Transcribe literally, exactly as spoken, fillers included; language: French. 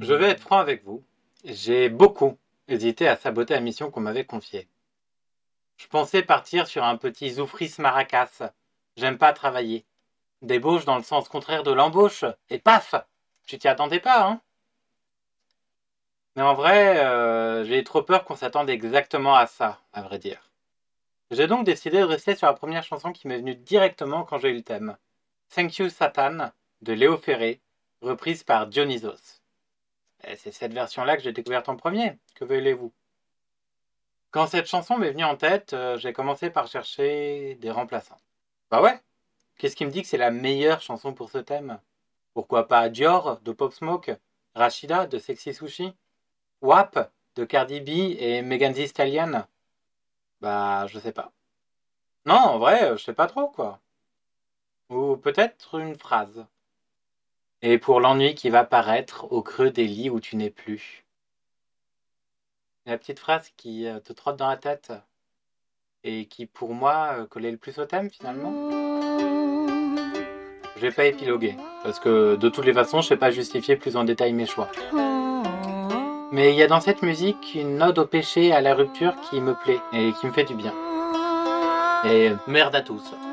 Je vais être franc avec vous. J'ai beaucoup hésité à saboter la mission qu'on m'avait confiée. Je pensais partir sur un petit zoufris maracas. J'aime pas travailler. Débauche dans le sens contraire de l'embauche. Et paf! Tu t'y attendais pas, hein? Mais en vrai, euh, j'ai trop peur qu'on s'attende exactement à ça, à vrai dire. J'ai donc décidé de rester sur la première chanson qui m'est venue directement quand j'ai eu le thème. Thank You Satan de Léo Ferré, reprise par Dionysos. Et c'est cette version-là que j'ai découverte en premier. Que voulez-vous? Quand cette chanson m'est venue en tête, euh, j'ai commencé par chercher des remplaçants. Bah ouais, qu'est-ce qui me dit que c'est la meilleure chanson pour ce thème? Pourquoi pas Dior de Pop Smoke, Rashida de Sexy Sushi, W A P de Cardi B et Megan Thee Stallion? Bah je sais pas. Non, en vrai, je sais pas trop quoi. Ou peut-être une phrase. Et pour l'ennui qui va paraître au creux des lits où tu n'es plus. La petite phrase qui euh, te trotte dans la tête et qui pour moi euh, collait le plus au thème finalement. Je vais pas épiloguer, parce que de toutes les façons, je sais pas justifier plus en détail mes choix. Mais il y a dans cette musique une ode au péché et à la rupture qui me plaît et qui me fait du bien. Et merde à tous.